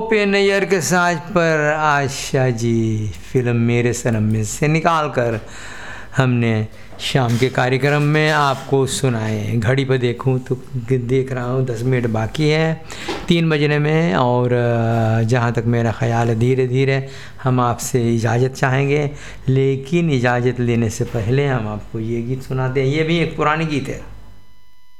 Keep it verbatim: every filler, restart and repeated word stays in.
पे नैयर के साज पर आशा जी फिल्म मेरे सनम में से निकाल कर हमने शाम के कार्यक्रम में आपको सुनाए। घड़ी पर देखूं तो देख रहा हूँ दस मिनट बाकी है तीन बजने में, और जहाँ तक मेरा ख़्याल है धीरे धीरे हम आपसे इजाज़त चाहेंगे। लेकिन इजाज़त लेने से पहले हम आपको ये गीत सुनाते हैं। ये भी एक पुरानी गीत है।